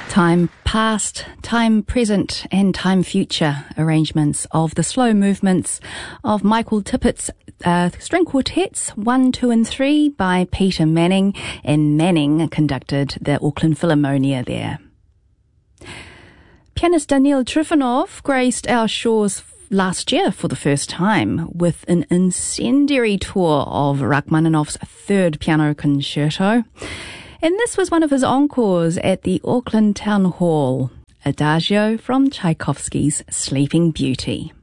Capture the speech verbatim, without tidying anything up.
Time past, time present and time future arrangements of the slow movements of Michael Tippett's uh, string quartets one, two and three by Peter Manning, and Manning conducted the Auckland Philharmonia there. Pianist Daniil Trifonov graced our shores last year for the first time with an incendiary tour of Rachmaninoff's third piano concerto. And this was one of his encores at the Auckland Town Hall, Adagio from Tchaikovsky's Sleeping Beauty.